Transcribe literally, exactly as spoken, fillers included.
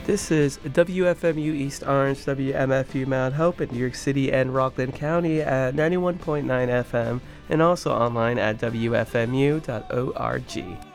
This is W F M U East Orange, W M F U Mount Hope in New York City and Rockland County at ninety-one point nine F M and also online at W F M U dot org.